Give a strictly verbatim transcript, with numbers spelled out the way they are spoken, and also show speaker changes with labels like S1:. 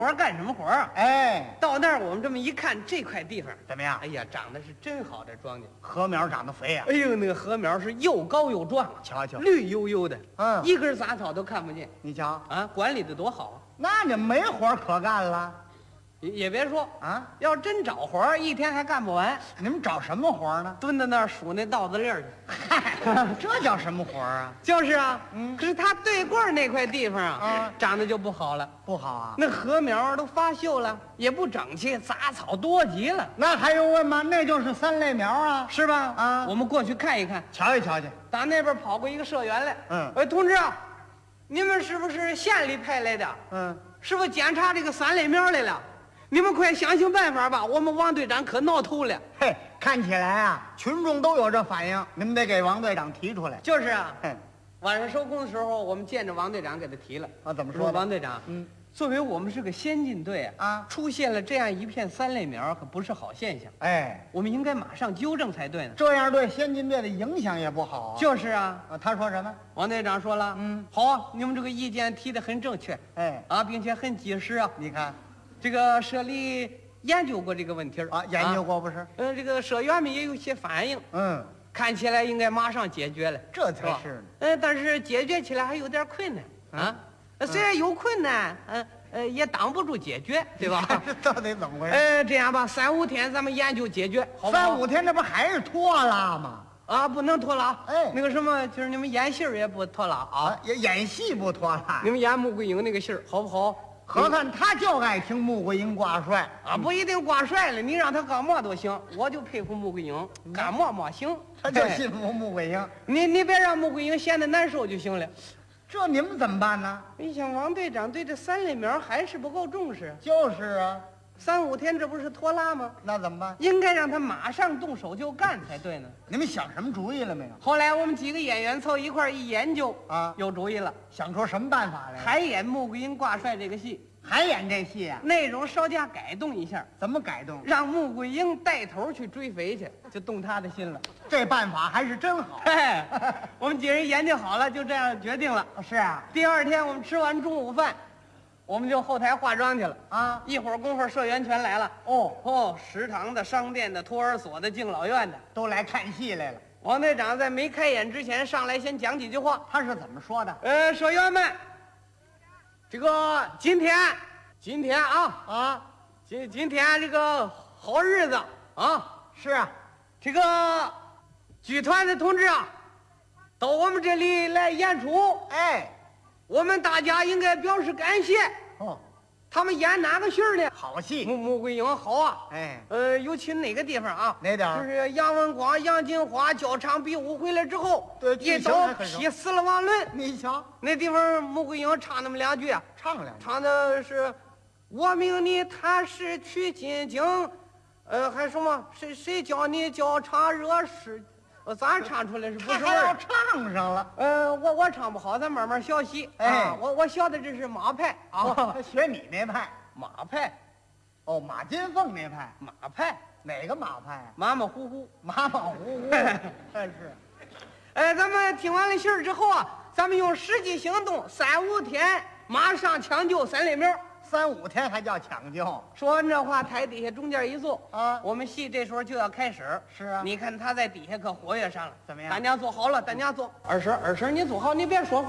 S1: 活干什么活啊？
S2: 哎，
S1: 到那儿我们这么一看，这块地方
S2: 怎么样
S1: 哎？呀，长得是真好，这庄稼。
S2: 禾苗长得肥呀、
S1: 哎呦，那个禾苗是又高又壮啊，
S2: 瞧瞧，
S1: 绿油油的，
S2: 嗯
S1: 一根杂草都看不见
S2: 你瞧，
S1: 啊，管理的多好啊！
S2: 那你没活可干了
S1: 也也别说，
S2: 啊？
S1: 要真找活儿，一天还干不完，
S2: 你们找什么活呢？
S1: 蹲在那儿数那稻子粒儿去。
S2: 嗨，这叫什么活啊？
S1: 就是啊，
S2: 嗯
S1: 可是他对过儿那块地方啊，
S2: 啊
S1: 长得就不好了，
S2: 不好啊？
S1: 那禾苗都发锈了，也不整齐，杂草多极了，
S2: 那还用问吗？那就是三类苗啊！
S1: 是吧？
S2: 啊
S1: 我们过去看一看。
S2: 瞧一瞧去。
S1: 打那边跑过一个社员来，
S2: 嗯
S1: 哎，同志啊，你们是不是县里派来的？
S2: 嗯，
S1: 是不是检查这个三类苗来了？你们快想想办法吧！我们王队长可闹头了。
S2: 嘿，看起来啊，群众都有这反应，你们得给王队长提出来。
S1: 就是啊，
S2: 哼，
S1: 晚上收工的时候，我们见着王队长给他提了。
S2: 啊，怎么
S1: 说
S2: 说的？
S1: 王队长，
S2: 嗯，
S1: 作为我们是个先进队啊，
S2: 啊
S1: 出现了这样一片三类苗，可不是好现象。
S2: 哎，
S1: 我们应该马上纠正才对呢。
S2: 这样对先进队的影响也不好啊。
S1: 就是啊，
S2: 啊，他说什么？
S1: 王队长说了，
S2: 嗯，
S1: 好啊，你们这个意见提得很正确
S2: 哎，
S1: 啊，并且很及时啊。
S2: 你看
S1: 这个社里研究过这个问题儿
S2: 啊，研究过不是？
S1: 啊嗯，这个社员们也有些反应，
S2: 嗯，
S1: 看起来应该马上解决了，
S2: 这才
S1: 吧
S2: 是呢。
S1: 嗯，但是解决起来还有点困难啊。呃虽然有困难，嗯呃，也挡不住解决，对吧？
S2: 这到底怎么回事？
S1: 呃，这样吧，三五天咱们研究解决，好不好？
S2: 三五天，这不还是拖拉吗？
S1: 啊，不能拖拉。
S2: 哎
S1: 那个什么，就是你们演戏儿也不拖拉啊。
S2: 啊，演演戏不拖拉
S1: 你，们演穆桂英那个戏儿好不好？
S2: 合看他就爱听穆桂英挂帅
S1: 啊，不一定挂帅了，你让他干嘛都行。我就佩服穆桂英，干嘛嘛行。
S2: 他就
S1: 嘿
S2: 信服穆桂英。
S1: 你你别让穆桂英闲得难受就行了。
S2: 这你们怎么办呢？
S1: 你想王队长对这三类苗还是不够重视，
S2: 就是啊，
S1: 三五天这不是拖拉吗？
S2: 那怎么办？
S1: 应该让他马上动手就干才对呢。
S2: 你们想什么主意了没有？
S1: 后来我们几个演员凑一块儿一研究
S2: 啊
S1: 有主意了，
S2: 想出什么办法来了？
S1: 还演穆桂英挂帅这个戏，
S2: 还演这戏啊？
S1: 内容稍加改动一下，
S2: 怎么改动？
S1: 让穆桂英带头去追肥去，就动他的心了。
S2: 这办法还是真好。
S1: 嘿，我们几人研究好了，就这样决定了。
S2: 是啊，
S1: 第二天我们吃完中午饭，我们就后台化妆去了。
S2: 啊，
S1: 一会儿功夫，社员全来了。
S2: 哦，
S1: 哦，食堂的、商店的、托儿所的、敬老院的。
S2: 都来看戏来了。
S1: 王队长在没开演之前上来先讲几句话。
S2: 他是怎么说的？
S1: 呃，社员们，这个今天，今天啊，
S2: 啊，
S1: 今今天这个好日子啊，
S2: 是啊，
S1: 这个剧团的同志啊，到我们这里来演出，
S2: 哎，
S1: 我们大家应该表示感谢。
S2: 哦，
S1: 他们演哪个戏儿呢？
S2: 好戏。
S1: 穆穆桂英好啊。
S2: 哎，
S1: 呃，尤其哪个地方啊？
S2: 哪点儿
S1: 就是杨文广、杨金花交场比武回来之后，
S2: 对
S1: 一
S2: 剧情
S1: 刀
S2: 还很熟
S1: 劈死了王伦。
S2: 你瞧，
S1: 那地方穆桂英唱那么两句啊，
S2: 唱两句。
S1: 唱的是“我命你踏实取金经”，呃，还什么谁谁教你教唱热事？呃，咱唱出来是不
S2: 他还要
S1: 是味儿？
S2: 唱上了。
S1: 呃，我我唱不好，咱慢慢学习。
S2: 哎
S1: 啊，我我学的这是马派啊
S2: 哦，，他学你那派。
S1: 马派，
S2: 哦，马金凤那派。
S1: 马派，
S2: 哪个马派啊？
S1: 马马虎虎。
S2: 马马虎虎。但是，
S1: 哎，咱们听完了信儿之后啊，咱们用实际行动，三五天马上抢救三类苗。
S2: 三五天还叫抢救？
S1: 说完这话，台底下中间一坐
S2: 啊
S1: 我们戏这时候就要开始。
S2: 是啊
S1: 你看他在底下可活跃上了。
S2: 怎么样
S1: 大家坐好了，大家坐。二婶，二婶，你坐好，你别说话。